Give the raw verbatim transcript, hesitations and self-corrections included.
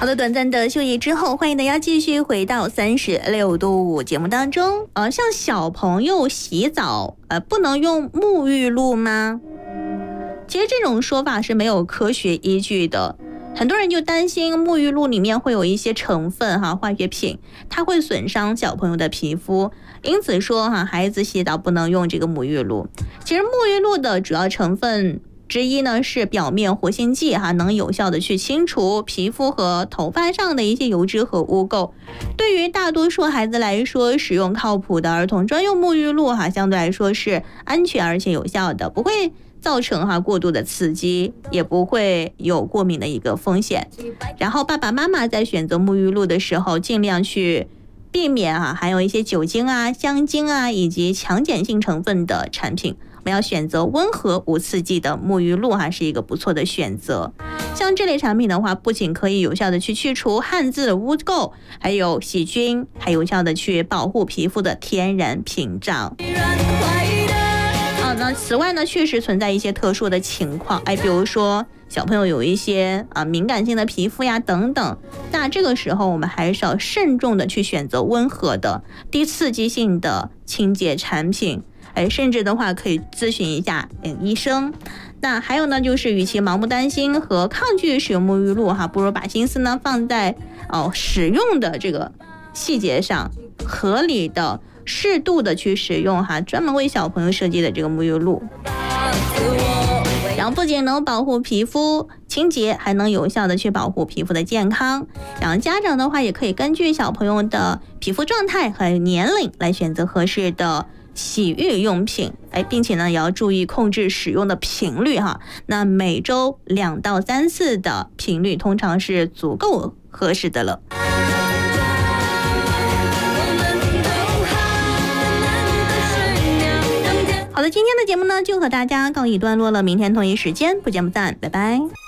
的，短暂的休息之后，欢迎大家继续回到三十六度五节目当中。呃，像小朋友洗澡，呃，不能用沐浴露吗？其实这种说法是没有科学依据的。很多人就担心沐浴露里面会有一些成分哈，化学品，它会损伤小朋友的皮肤，因此说哈，孩子洗澡不能用这个沐浴露。其实沐浴露的主要成分之一呢是表面活性剂哈，能有效的去清除皮肤和头发上的一些油脂和污垢。对于大多数孩子来说，使用靠谱的儿童专用沐浴露哈，相对来说是安全而且有效的，不会造成哈过度的刺激，也不会有过敏的一个风险。然后爸爸妈妈在选择沐浴露的时候，尽量去避免啊含有一些酒精啊、香精啊以及强碱性成分的产品。我们要选择温和无刺激的沐浴露哈，是一个不错的选择。像这类产品的话，不仅可以有效的去去除汗渍的污垢，还有细菌，还有效的去保护皮肤的天然屏障。啊，那此外呢，确实存在一些特殊的情况，哎，比如说小朋友有一些啊敏感性的皮肤呀等等，那这个时候我们还是要慎重的去选择温和的、低刺激性的清洁产品，哎，甚至的话可以咨询一下嗯医生。那还有呢，就是与其盲目担心和抗拒使用沐浴露哈，不如把心思呢放在哦使用的这个细节上，合理的、适度的去使用哈，专门为小朋友设计的这个沐浴露。然后不仅能保护皮肤清洁，还能有效的去保护皮肤的健康。然后家长的话也可以根据小朋友的皮肤状态和年龄来选择合适的洗浴用品，哎，并且呢也要注意控制使用的频率哈。那每周两到三次的频率通常是足够合适的了。好的，今天的节目呢就和大家告一段落了，明天同一时间不见不散，拜拜。